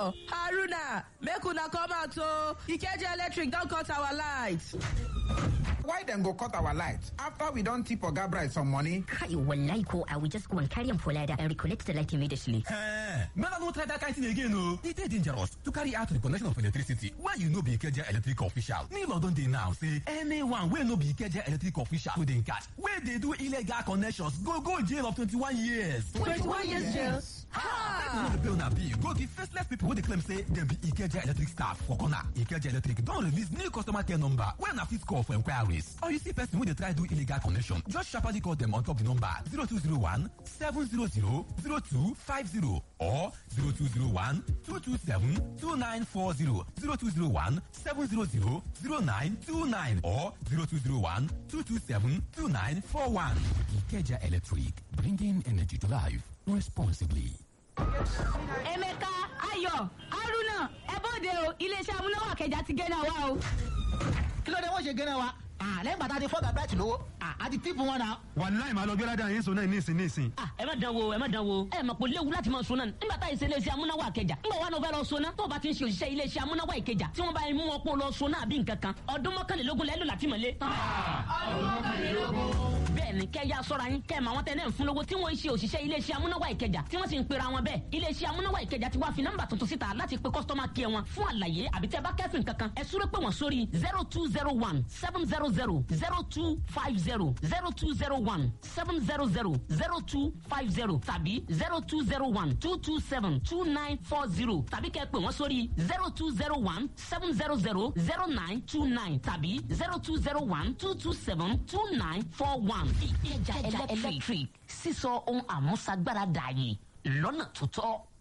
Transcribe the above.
Ayo, Haruna, make una come out o. Ikeja Electric don cut our light. Why dem go cut our light after we don tip Oga Bright some money? Kai, wallahi ko I will just go and carry am for ladder and recollect the light immediately. Make no try that kind thing again o. It is dangerous to carry out the connection of electricity when you no be Ikeja Electric official. Nilo don dey now say anyone wey no be Ikeja Electric official wey dey catch, wey dey do illegal connections go jail of 21 years. 21 years jail? Ha! The bill na bill go give faceless people wey dey claim say dem be Ikeja Electric staff for corner. Ikeja Electric don release new customer care number wey na fit call for inquiries. Or you see person wey dey try do illegal connection, just sharply call them on top the number 0201 700 0250 or 0201 227 2940, 0201 700 0929 or 0201 227 2941. Ikeja Electric, bringing energy to life responsibly. Emeka, Ayo, Haruna, Ebode o, ilé-iṣẹ́ amúnáwá Ìkẹjà ti gẹ́nà wa o. Kí ló dé wọ́n ṣe gẹ́nà wa? Lẹ́yìn bàtà ti fọ́gà bẹ́ẹ̀tì lówó. A ti tíìpù wọn náà. Wàláì máa lọ gbé ládàá yín sọ náà nísìn. Ẹ má dán wo. Ẹ mọ̀ pé léwu láti máa sọ náà. Nígbà táyì ṣe iléeṣẹ́ amúnáwá Ìkẹjà. Nígbà wà ló fẹ́ lọ sọ náà. Tó o bá ti ń ṣe òṣìṣẹ́ iléeṣẹ́ amúnáwá Ìkẹjà. Tí wọ́n bá mú wọn pọ̀ lọ sọ náà bí nǹkan kan. Ọdún 21 lẹ́lò láti mọ̀lé. Bẹ́ẹ̀ni, kẹ́ ya sọ́ra yín. Kẹ́ mọ̀ àwọn tẹ́lẹ̀ ń fún lówó tí wọ́n ń ṣe òṣìṣẹ́ iléeṣẹ́ amúnáwá Ìkẹjà. Tí wọ́n sì ń pera wọn bẹ́ẹ̀. Iléeṣẹ́ amúnáwá Ìkẹjà ti wá fi nọ́mbà tuntun síta láti pe customer care wọn fún àlàyé àbí tẹ́ bá kẹ́sìn kankan. Ẹ súré pé wọ́n sórí 0201 700 0250 0201 700 0250 tàbí 0201 227 2940 tàbí kẹ́ pè wọ́n sórí 0201 700 0929 tàbí 0201 227 2941. Ìkẹjà Electric sísọ ohun àmúṣagbára dààyè lọ́nà tó tọ́.